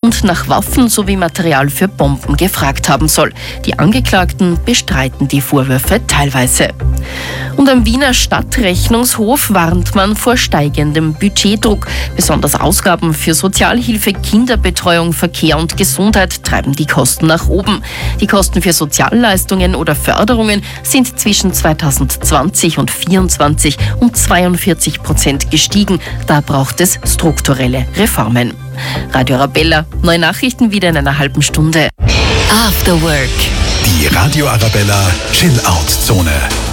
und nach Waffen sowie Material für Bomben gefragt haben soll. Die Angeklagten bestreiten die Vorwürfe teilweise. Und am Wiener Stadtrechnungshof warnt man vor steigendem Budgetdruck. Besonders Ausgaben für Sozialhilfe, Kinderbetreuung, Verkehr und Gesundheit treiben die Kosten nach oben. Die Kosten für Sozialleistungen oder Förderungen sind zwischen 2020 und 2024 um 42% gestiegen. Da braucht es strukturelle Reformen. Radio Arabella, neue Nachrichten wieder in einer halben Stunde. After Work. Die Radio Arabella Chill-Out-Zone.